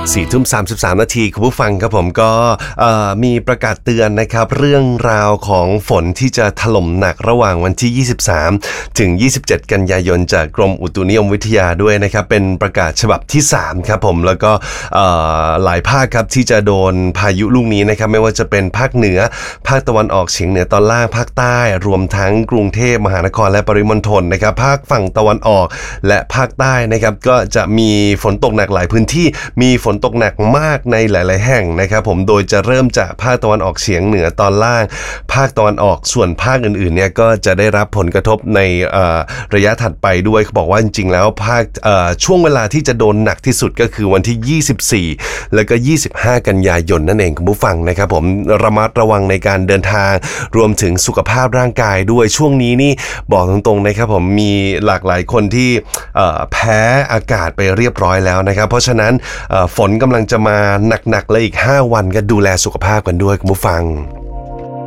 4:33 นาทีคุณผู้ฟังครับผมก็มีประกาศเตือนนะครับเรื่องราวของฝนที่จะถล่มหนักระหว่างวันที่23ถึง27กันยายนจากกรมอุตุนิยมวิทยาด้วยนะครับเป็นประกาศฉบับที่3ครับผมแล้วก็หลายภาคครับที่จะโดนพายุลูกนี้นะครับไม่ว่าจะเป็นภาคเหนือภาคตะวันออกเฉียงเหนือตอนล่างภาคใต้รวมทั้งกรุงเทพมหานครและปริมณฑลนะครับภาคฝั่งตะวันออกและภาคใต้นะครับก็จะมีฝนตกหนักหลายพื้นที่มีฝนตกหนักมากในหลายๆแห่งนะครับผมโดยจะเริ่มจากภาคตะวันออกเฉียงเหนือตอนล่างภาคตะวันออกส่วนภาคอื่นๆเนี่ยก็จะได้รับผลกระทบในระยะถัดไปด้วยเขาบอกว่าจริงๆแล้วภาคช่วงเวลาที่จะโดนหนักที่สุดก็คือวันที่24แล้วก็25กันยายนนั่นเองคุณผู้ฟังนะครับผมระมัดระวังในการเดินทางรวมถึงสุขภาพร่างกายด้วยช่วงนี้นี่บอกตรงๆนะครับผมมีหลากหลายคนที่แพ้อากาศไปเรียบร้อยแล้วนะครับเพราะฉะนั้นฝนกำลังจะมาหนักๆเลยอีก5วันก็ดูแลสุขภาพกันด้วยคุณผู้ฟัง